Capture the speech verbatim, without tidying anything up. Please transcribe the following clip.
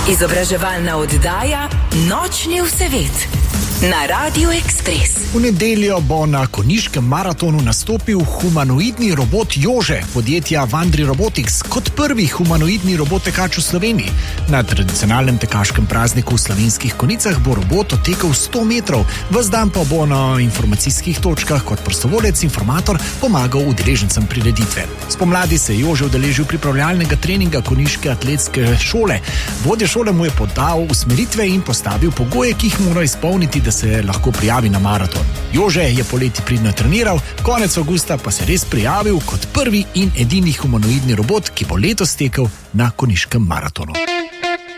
Izobraževalna oddaja Nočni vsevet na Radio Ekspres. V nedeljo bo na konjiškem maratonu nastopil humanoidni robot Jože podjetja Vandri Robotics kot prvi humanoidni robot tekač v Sloveniji. Na tradicionalnem tekaškem prazniku v Slovenskih Konjicah bo robot odtekel sto metrov, ves dan pa bo na informacijskih točkah kot prostovoljec informator pomagal udeležencem prireditve. Spomladi se je Jože udeležil pripravljalnega treninga konjiške atletske šole. Vodja šole mu je podal usmeritve in postavil pogoje, ki jih mora izpolniti, da se lahko prijavi na maraton. Jože je poleti pridno treniral, konec avgusta pa se res prijavil kot prvi in edini humanoidni robot, ki bo letos tekel na konjiškem maratonu.